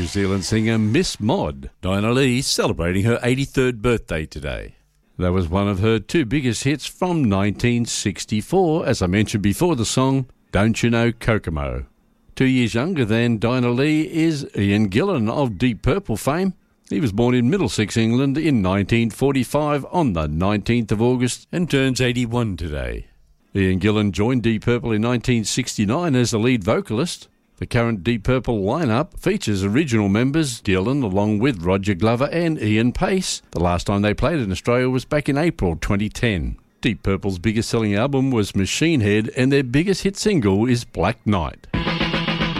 New Zealand singer Miss Mod, Dinah Lee, celebrating her 83rd birthday today. That was one of her two biggest hits from 1964, as I mentioned before the song, Don't You Know Kokomo. 2 years younger than Dinah Lee is Ian Gillan of Deep Purple fame. He was born in Middlesex, England in 1945 on the 19th of August and turns 81 today. Ian Gillan joined Deep Purple in 1969 as the lead vocalist. The current Deep Purple lineup features original members Gillan along with Roger Glover and Ian Pace. The last time they played in Australia was back in April 2010. Deep Purple's biggest selling album was Machine Head and their biggest hit single is Black Knight.